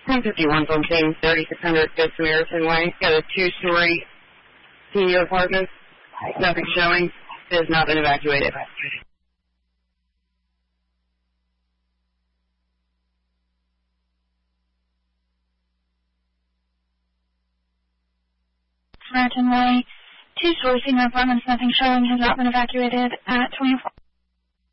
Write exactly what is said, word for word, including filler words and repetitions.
ten fifty-one on James, thirty-six hundred Fifth Samaritan Way. Got a two-story senior apartment. Nothing showing. It has not been evacuated. Samaritan Way, two-story senior apartments, nothing showing, has not been evacuated at twenty-four.